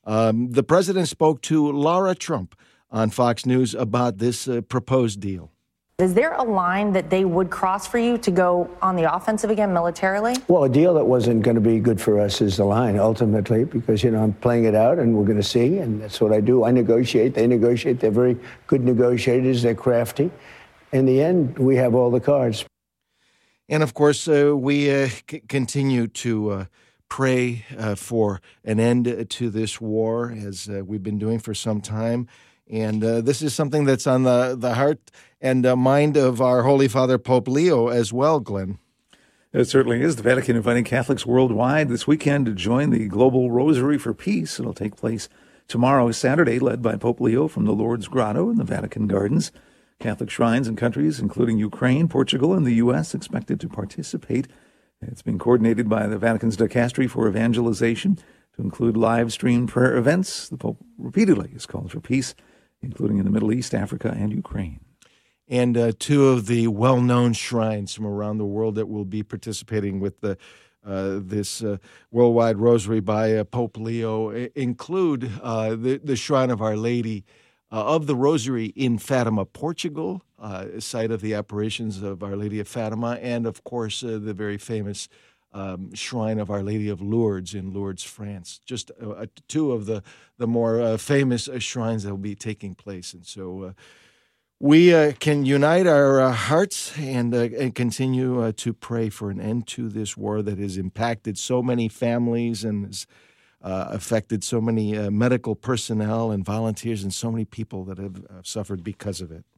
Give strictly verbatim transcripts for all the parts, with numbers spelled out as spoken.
Um, the president spoke to Laura Trump on Fox News about this uh, proposed deal. Is there a line that they would cross for you to go on the offensive again militarily? Well, a deal that wasn't going to be good for us is the line, ultimately, because, you know, I'm playing it out and we're going to see, and that's what I do. I negotiate, they negotiate. They're very good negotiators. They're crafty. In the end, we have all the cards. And, of course, uh, we uh, c- continue to uh, pray uh, for an end to this war, as uh, we've been doing for some time. And uh, this is something that's on the, the heart and uh, mind of our Holy Father, Pope Leo, as well, Glenn. It certainly is. The Vatican inviting Catholics worldwide this weekend to join the Global Rosary for Peace. It'll take place tomorrow, Saturday, led by Pope Leo from the Lourdes Grotto in the Vatican Gardens. Catholic shrines and countries, including Ukraine, Portugal, and the U S, expected to participate. It's been coordinated by the Vatican's Dicastery for Evangelization to include live-stream prayer events. The Pope repeatedly has called for peace, including in the Middle East, Africa, and Ukraine. And uh, two of the well-known shrines from around the world that will be participating with the uh, this uh, worldwide rosary by uh, Pope Leo include uh, the, the Shrine of Our Lady uh, of the Rosary in Fatima, Portugal, uh, site of the apparitions of Our Lady of Fatima, and, of course, uh, the very famous Um, Shrine of Our Lady of Lourdes in Lourdes, France. Just uh, two of the, the more uh, famous uh, shrines that will be taking place. And so uh, we uh, can unite our uh, hearts and, uh, and continue uh, to pray for an end to this war that has impacted so many families and has uh, affected so many uh, medical personnel and volunteers and so many people that have uh, suffered because of it.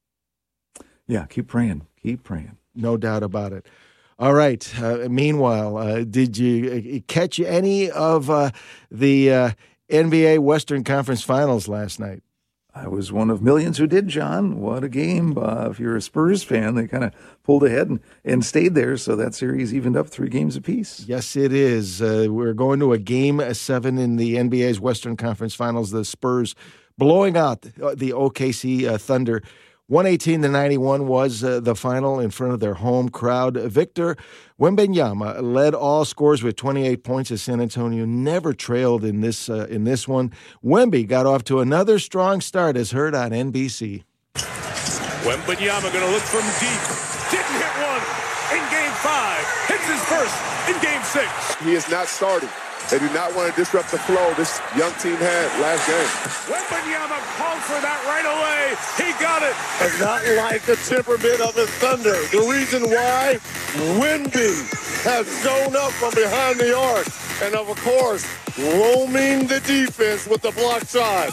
Yeah, keep praying. Keep praying. No doubt about it. All right. Uh, meanwhile, uh, did you catch any of uh, the uh, N B A Western Conference Finals last night? I was one of millions who did, John. What a game. Uh, if you're a Spurs fan, they kind of pulled ahead and, and stayed there, so that series evened up three games apiece. Yes, it is. Uh, we're going to a game seven in the N B A's Western Conference Finals. The Spurs blowing out the O K C uh, Thunder. one eighteen to ninety-one was uh, the final in front of their home crowd. Victor Wembanyama led all scores with twenty-eight points as San Antonio never trailed in this uh, in this one. Wemby got off to another strong start as heard on N B C. Wembanyama going to look from deep. Didn't hit one in game five. Hits his first in game six. He is not starting. They do not want to disrupt the flow this young team had last game. Wembanyama called for that right away. He got it. Does not like the temperament of his Thunder. The reason why, Wemby has shown up from behind the arc. And of course, roaming the defense with the block shot.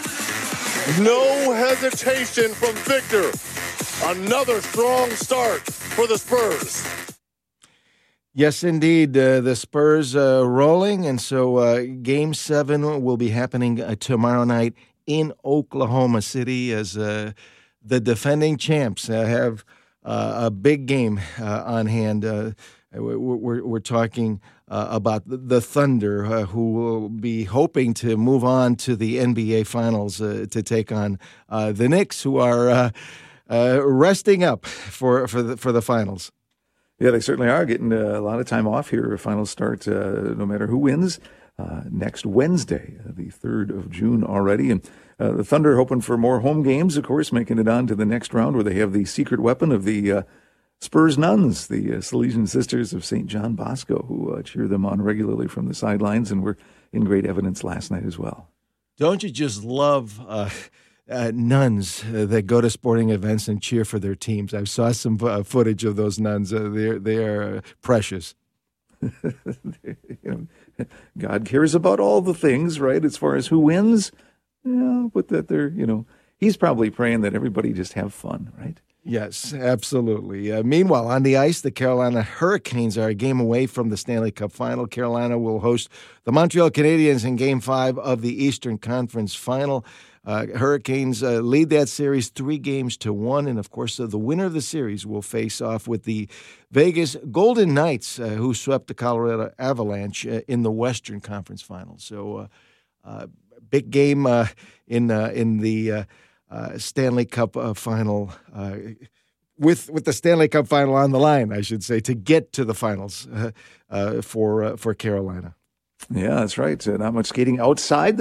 No hesitation from Victor. Another strong start for the Spurs. Yes, indeed. Uh, the Spurs uh, rolling, and so uh, Game seven will be happening uh, tomorrow night in Oklahoma City as uh, the defending champs uh, have uh, a big game uh, on hand. Uh, we're, we're, we're talking uh, about the Thunder, uh, who will be hoping to move on to the N B A Finals uh, to take on uh, the Knicks, who are uh, uh, resting up for, for, the, for the finals. Yeah, they certainly are getting a lot of time off here. Finals start uh, no matter who wins uh, next Wednesday, the third of June already. And uh, the Thunder hoping for more home games, of course, making it on to the next round where they have the secret weapon of the uh, Spurs nuns, the uh, Salesian Sisters of Saint John Bosco, who uh, cheer them on regularly from the sidelines and were in great evidence last night as well. Don't you just love uh, uh, nuns uh, that go to sporting events and cheer for their teams? I saw some uh, footage of those nuns. Uh, they're, they are uh, precious. You know, God cares about all the things, right? As far as who wins, yeah, but that they're, you know, he's probably praying that everybody just have fun, right? Yes, absolutely. Uh, meanwhile, on the ice, the Carolina Hurricanes are a game away from the Stanley Cup Final. Carolina will host the Montreal Canadiens in Game five of the Eastern Conference Final. Uh, Hurricanes uh, lead that series three games to one, and of course, uh, the winner of the series will face off with the Vegas Golden Knights, uh, who swept the Colorado Avalanche uh, in the Western Conference Final. So, uh, uh, big game uh, in uh, in the uh, uh, Stanley Cup uh, Final, uh, with with the Stanley Cup Final on the line, I should say, to get to the finals uh, uh, for uh, for Carolina. Yeah, that's right. Uh, not much skating outside the